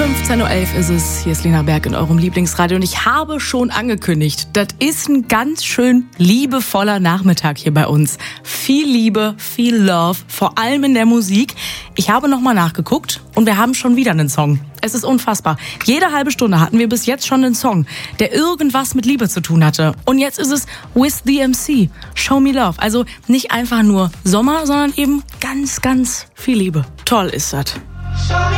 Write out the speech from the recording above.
15.11 Uhr ist es. Hier ist Lena Berg in eurem Lieblingsradio und ich habe schon angekündigt, das ist ein ganz schön liebevoller Nachmittag hier bei uns. Viel Liebe, viel Love, vor allem in der Musik. Ich habe nochmal nachgeguckt und wir haben schon wieder einen Song. Es ist unfassbar. Jede halbe Stunde hatten wir bis jetzt schon einen Song, der irgendwas mit Liebe zu tun hatte. Und jetzt ist es With the MC, Show Me Love. Also nicht einfach nur Sommer, sondern eben ganz, ganz viel Liebe. Toll ist das.